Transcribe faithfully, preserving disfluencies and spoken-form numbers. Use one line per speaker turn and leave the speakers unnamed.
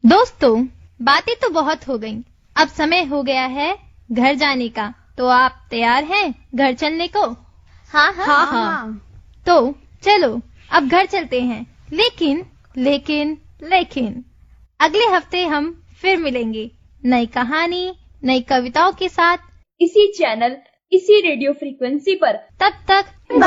दोस्तों, बातें तो बहुत हो गईं। अब समय हो गया है घर जाने का। तो आप तैयार हैं घर चलने को?
हाँ हाँ,
हाँ, हाँ, हाँ। तो चलो अब घर चलते हैं। लेकिन लेकिन लेकिन अगले हफ्ते हम फिर मिलेंगे नई कहानी, नई कविताओं के साथ,
इसी चैनल, इसी रेडियो फ्रीक्वेंसी पर।
तब तक